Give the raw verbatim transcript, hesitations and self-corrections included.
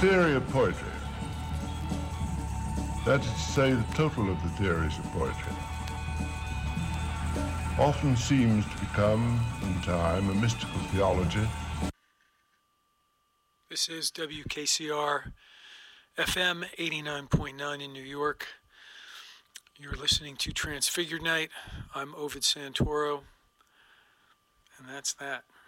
theory of poetry, that is to say, the total of the theories of poetry, often seems to become, in time, a mystical theology. This is W K C R F M eighty-nine point nine in New York. You're listening to Transfigured Night. I'm Ovid Santoro, and that's that.